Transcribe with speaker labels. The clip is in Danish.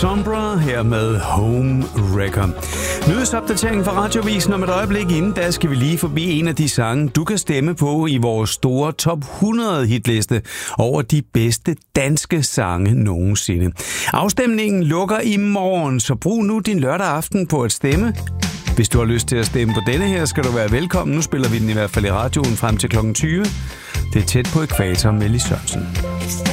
Speaker 1: Sombra her med Home Wrecker. Nyhedsopdatering fra Radioavisen om et øjeblik inden, der skal vi lige forbi en af de sange, du kan stemme på i vores store top 100 hitliste over de bedste danske sange nogensinde. Afstemningen lukker i morgen, så brug nu din lørdag aften på at stemme. Hvis du har lyst til at stemme på denne her, skal du være velkommen. Nu spiller vi den i hvert fald i radioen frem til kl. 20. Det er tæt på ækvator med Lis Sørensen.